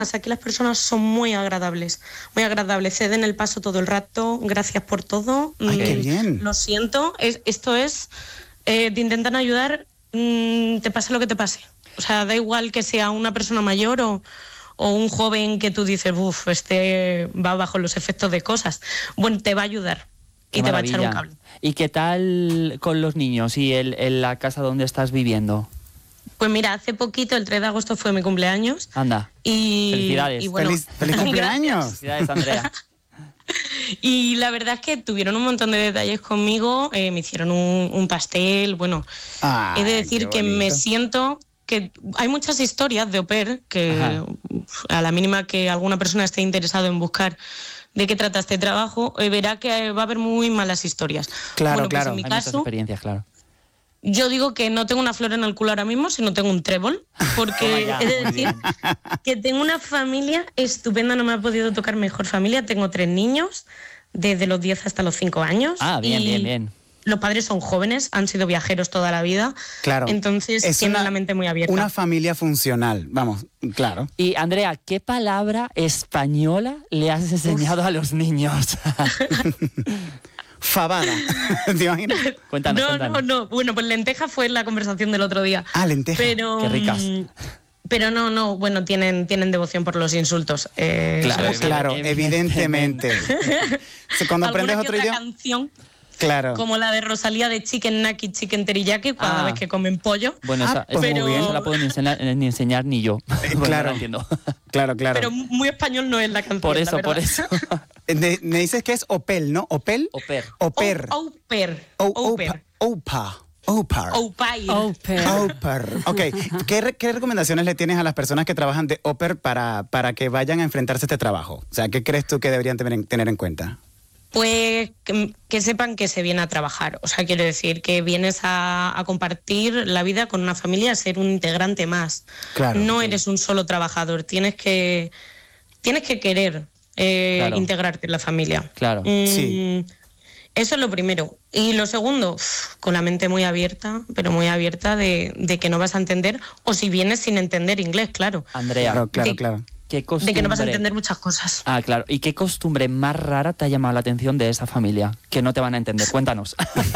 aquí las personas son muy agradables, ceden el paso todo el rato, gracias por todo. ¡Ay, qué bien! Lo siento, esto es, te intentan ayudar, te pase lo que te pase. O sea, da igual que sea una persona mayor o un joven que tú dices, este va bajo los efectos de cosas. Bueno, te va a ayudar y te va a echar un cable. ¿Y qué tal con los niños y en la casa donde estás viviendo? Pues mira, hace poquito, el 3 de agosto fue mi cumpleaños. Anda, y felicidades. Y bueno, ¡Feliz cumpleaños! Felicidades, Andrea. Y la verdad es que tuvieron un montón de detalles conmigo, me hicieron un pastel, bueno, he de decir que me siento... que hay muchas historias de au pair que a la mínima que alguna persona esté interesado en buscar de qué trata este trabajo, verá que va a haber muy malas historias. Claro, bueno, pues claro. en mi Hay caso, muchas experiencias, claro. yo digo que no tengo una flor en el culo ahora mismo, sino tengo un trébol, porque Ya, he de muy decir bien. que tengo una familia estupenda, no me ha podido tocar mejor familia. Tengo 3 niños, desde los 10 hasta los 5 años. Bien. Los padres son jóvenes, han sido viajeros toda la vida. Claro. Entonces tienen la mente muy abierta. Una familia funcional, vamos, claro. Y Andrea, ¿qué palabra española le has enseñado a los niños? Fabada. ¿Te imaginas? Cuéntanos. No. Bueno, pues lenteja fue la conversación del otro día. Ah, lenteja. Pero, Qué ricas. Pero no, bueno, tienen devoción por los insultos. Claro, evidentemente. Cuando aprendes otro idioma... canción, Claro. como la de Rosalía de Chicken Naki, Chicken Teriyaki, cada vez que comen pollo. Bueno, esa pues muy bien. no la puedo ni enseñar ni yo. Bueno, claro. no la entiendo. Claro. Pero muy español no es la canción. Por eso. Me dices que es Opel, ¿no? ¿Opel? Au pair. Au pair. Au pair. Au pair. Ok. ¿Qué recomendaciones le tienes a las personas que trabajan de au pair para que vayan a enfrentarse a este trabajo? O sea, ¿qué crees tú que deberían tener en cuenta? Pues que sepan que se viene a trabajar. O sea, quiero decir que vienes a compartir la vida con una familia, a ser un integrante más. Claro. No eres un solo trabajador. Tienes que querer integrarte en la familia. Claro. Sí. Eso es lo primero. Y lo segundo, con la mente muy abierta, pero muy abierta de que no vas a entender, o si vienes sin entender inglés, claro. Andrea, Claro. ¿qué costumbre? De que no vas a entender muchas cosas. Ah, claro. ¿Y qué costumbre más rara te ha llamado la atención de esa familia? Que no te van a entender. Cuéntanos.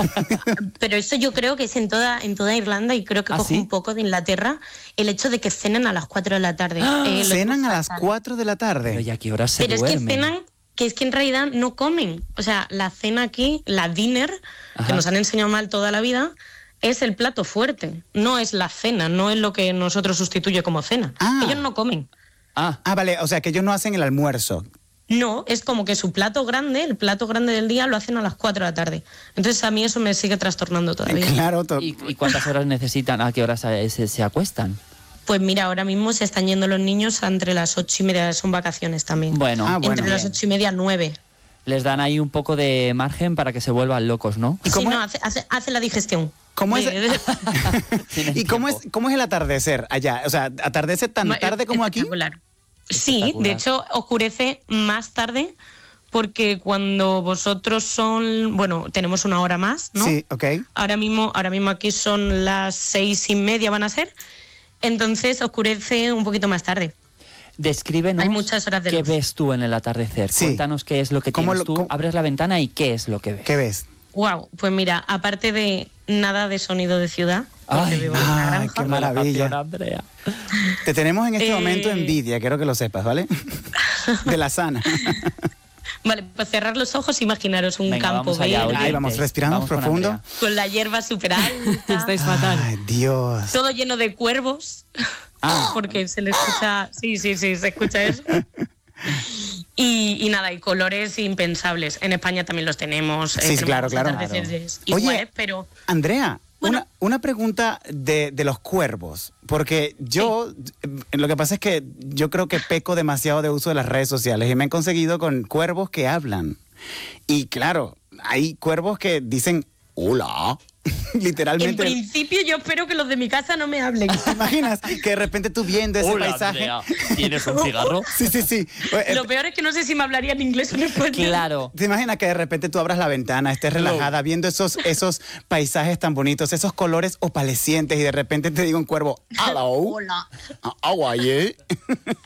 Pero eso yo creo que es en toda Irlanda, y creo que ¿Ah, cojo sí? un poco de Inglaterra, el hecho de que cenen a las 4 de la tarde. ¿Cenan a las 4 de la tarde? Pero ¿y a qué hora se Pero duermen? es que cenan, que es que en realidad no comen. O sea, la cena aquí, la dinner, que nos han enseñado mal toda la vida, es el plato fuerte. No es la cena, no es lo que nosotros sustituye como cena. Ellos no comen. Vale, o sea, que ellos no hacen el almuerzo. No, es como que su plato grande, el plato grande del día, lo hacen a las 4 de la tarde. Entonces a mí eso me sigue trastornando todavía. Claro. ¿Y cuántas horas necesitan? ¿A qué horas se acuestan? Pues mira, ahora mismo se están yendo los niños entre las 8:30, son vacaciones también. Bueno, entre las 8:30 y 9. Les dan ahí un poco de margen para que se vuelvan locos, ¿no? ¿Y cómo Sí, no, hace la digestión. ¿Cómo es? Tienen ¿Y cómo tiempo. es el atardecer allá? O sea, ¿atardece tan tarde como aquí? Espectacular. Sí, Espectacular. de hecho oscurece más tarde porque cuando vosotros tenemos una hora más, ¿no? Sí, ok. Ahora mismo aquí son las 6:30 van a ser, entonces oscurece un poquito más tarde. Descríbenos Hay muchas horas de qué luz. ves tú en el atardecer. Sí. Cuéntanos qué es lo que ¿Cómo tienes tú. Abres la ventana y qué es lo que ves. ¿Qué ves? Wow, pues mira, aparte de nada de sonido de ciudad, porque vivo en una granja. qué maravilla. Andrea. Te tenemos en este momento envidia, quiero que lo sepas, ¿vale? De la sana. Vale, pues cerrar los ojos, imaginaros un Venga, campo vamos allá, verde, Ahí vamos, respiramos Vamos con profundo. Andrea. con la hierba súper alta, Estáis fatal. Ay, Dios. todo lleno de cuervos, porque se le escucha, sí, se escucha eso. Y nada, y colores impensables. En España también los tenemos. Sí, claro. Atardeceres Oye, iguales, pero Andrea, Bueno. una pregunta de los cuervos, porque yo, lo que pasa es que yo creo que peco demasiado de uso de las redes sociales y me han conseguido con cuervos que hablan. Y claro, hay cuervos que dicen, hola, en literalmente. principio yo espero que los de mi casa no me hablen. ¿Te imaginas que de repente tú viendo ese Hola, paisaje? Andrea. ¿Tienes un cigarro? Sí. Lo peor es que no sé si me hablarían inglés o en español. Claro. ¿Te imaginas que de repente tú abras la ventana, estés relajada, viendo esos paisajes tan bonitos, esos colores opalescientes y de repente te diga un cuervo, hello, Hola. how are you?